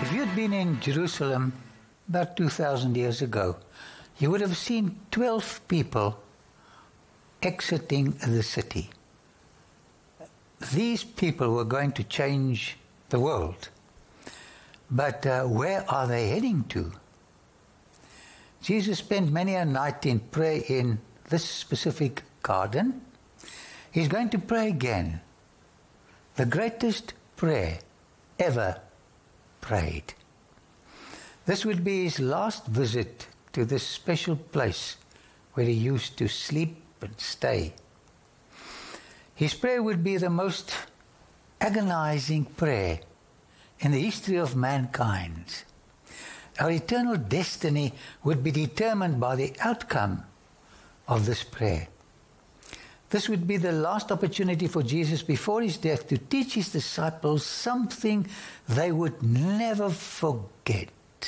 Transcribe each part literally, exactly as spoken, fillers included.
If you'd been in Jerusalem about two thousand years ago, you would have seen twelve people exiting the city. These people were going to change the world. But uh, where are they heading to? Jesus spent many a night in prayer in this specific garden. He's going to pray again. The greatest prayer ever prayed. This would be his last visit to this special place where he used to sleep and stay. His prayer would be the most agonizing prayer in the history of mankind. Our eternal destiny would be determined by the outcome of this prayer. This would be the last opportunity for Jesus before his death to teach his disciples something they would never forget.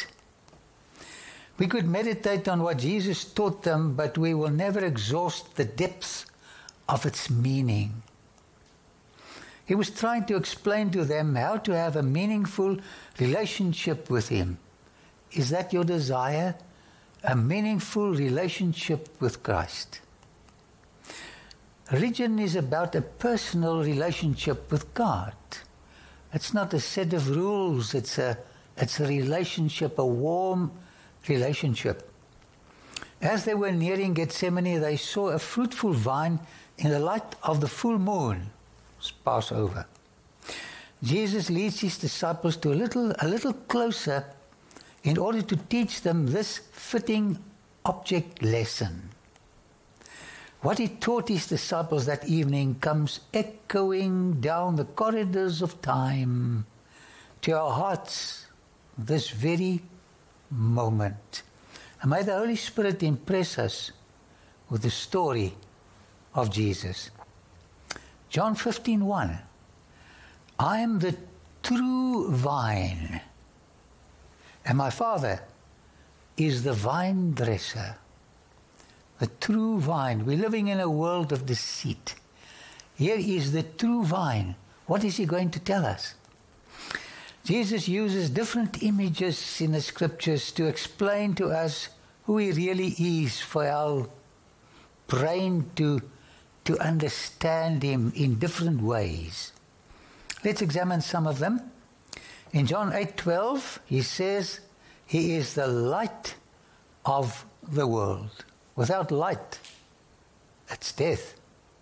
We could meditate on what Jesus taught them, but we will never exhaust the depth of its meaning. He was trying to explain to them how to have a meaningful relationship with him. Is that your desire? A meaningful relationship with Christ. Religion is about a personal relationship with God. It's not a set of rules. It's a, it's a relationship, a warm relationship. As they were nearing Gethsemane, they saw a fruitful vine in the light of the full moon. It's Passover. Jesus leads his disciples to a little, a little closer in order to teach them this fitting object lesson. What he taught his disciples that evening comes echoing down the corridors of time to our hearts this very moment. And may the Holy Spirit impress us with the story of Jesus. John fifteen one. I am the true vine, and my Father is the vine dresser. The true vine. We're living in a world of deceit. Here is the true vine. What is he going to tell us? Jesus uses different images in the scriptures to explain to us who he really is, for our brain to, to understand him in different ways. Let's examine some of them. In John eight twelve, he says, he is the light of the world. Without light, that's death.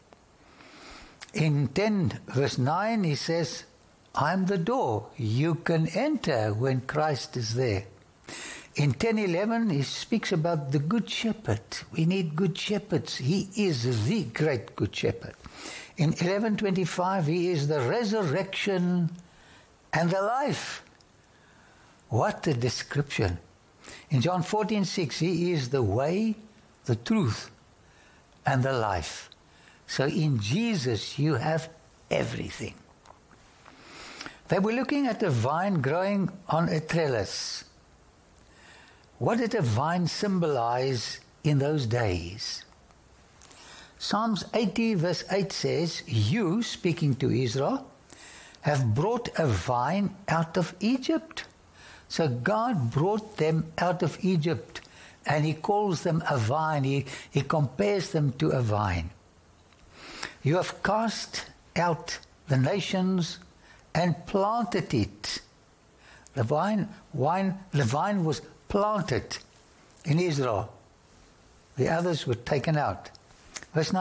In ten verse nine, he says, I'm the door. You can enter when Christ is there. In ten eleven, he speaks about the good shepherd. We need good shepherds. He is the great good shepherd. In eleven twenty-five, he is the resurrection and the life. What a description. In John fourteen six, he is the way, the truth, and the life. So in Jesus, you have everything. They were looking at a vine growing on a trellis. What did a vine symbolize in those days? Psalms eighty verse eight says, you, speaking to Israel, have brought a vine out of Egypt. So God brought them out of Egypt, and he calls them a vine. He, he compares them to a vine. You have cast out the nations and planted it. The vine, wine, the vine was planted in Israel. The others were taken out. Verse nine.